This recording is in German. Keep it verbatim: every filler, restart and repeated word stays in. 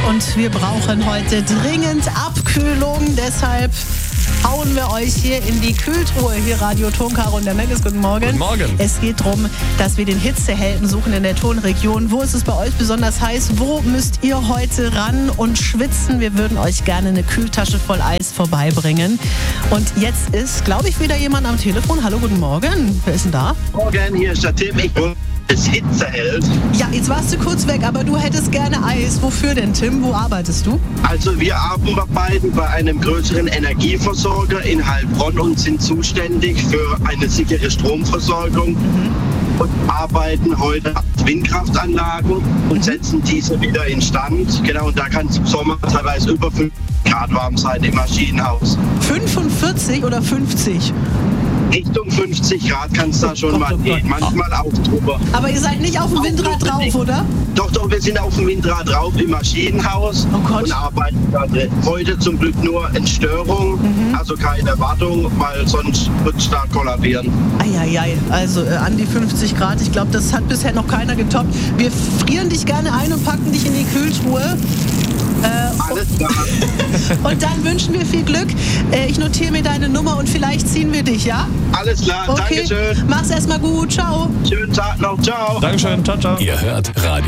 und wir brauchen heute dringend Abkühlung. Deshalb hauen wir euch hier in die Kühltruhe. Hier Radio Ton, Caro und der Megas. Guten Morgen. Guten Morgen. Es geht darum, dass wir den Hitzehelden suchen in der Tonregion. Wo ist es bei euch besonders heiß? Wo müsst ihr heute ran und schwitzen? Wir würden euch gerne eine Kühltasche voll Eis vorbeibringen. Und jetzt ist, glaube ich, wieder jemand am Telefon. Hallo, guten Morgen. Wer ist denn da? Morgen, hier ist der Tim. Ich bin das Hitzeheld. Ja, jetzt warst du kurz weg, aber du hättest gerne Eis. Wofür denn, Tim? Wo arbeitest du? Also wir arbeiten bei einem größeren Energieversorger in Heilbronn und sind zuständig für eine sichere Stromversorgung. Mhm. Und arbeiten heute an Windkraftanlagen und setzen diese wieder instand. Genau, und da kann es im Sommer teilweise über fünf Grad warm sein im Maschinenhaus. fünfundvierzig oder fünfzig? Richtung fünfzig Grad kann es da schon oh mal Gott, gehen, manchmal auch drüber. Aber ihr seid nicht auf dem Windrad drauf, oder? Doch, doch, wir sind auf dem Windrad drauf im Maschinenhaus oh Gott. und arbeiten da drin. Heute zum Glück nur Entstörung, mhm. also keine Wartung, weil sonst wird es da kollabieren. Eieiei, also äh, an die fünfzig Grad, ich glaube, das hat bisher noch keiner getoppt. Wir frieren dich gerne ein und packen dich in die Kühltruhe. Äh, Alles klar. Und dann wünschen wir viel Glück. Äh, ich notiere mir deine Nummer und vielleicht ziehen wir dich, ja? Alles klar, okay. Dankeschön. Mach's erstmal gut, ciao. Schönen Tag noch, ciao. Dankeschön, ciao, ciao. Ihr hört Radio